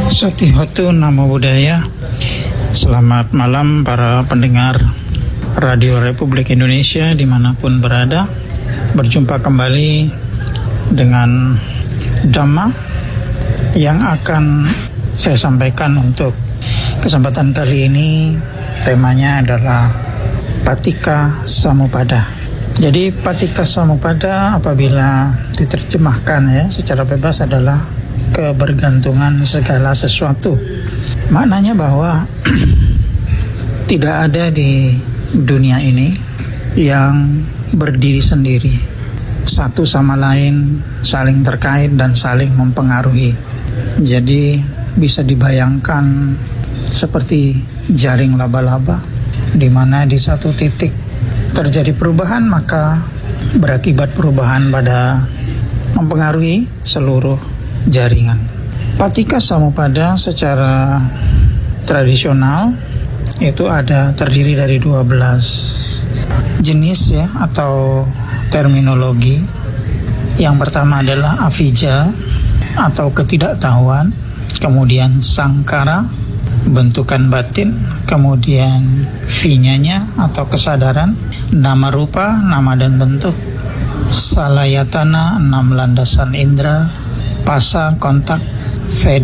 Satihotu Namo Buddhaya. Selamat malam para pendengar Radio Republik Indonesia dimanapun berada. Berjumpa kembali dengan Dhamma yang akan saya sampaikan untuk kesempatan kali ini. Temanya adalah Paticca Samuppada. Jadi Paticca Samuppada apabila diterjemahkan ya secara bebas adalah kebergantungan segala sesuatu. Maknanya bahwa tidak ada di dunia ini yang berdiri sendiri, satu sama lain saling terkait dan saling mempengaruhi. Jadi bisa dibayangkan seperti jaring laba-laba, di mana di satu titik terjadi perubahan maka berakibat perubahan pada mempengaruhi seluruh jaringan. Paticca Samuppada secara tradisional itu terdiri dari 12 jenis ya atau terminologi. Yang pertama adalah avijja atau ketidaktahuan, kemudian sangkara bentukan batin, kemudian vinyanya atau kesadaran, nama rupa nama dan bentuk, salayatana 6 landasan indera, pasa kontak, veda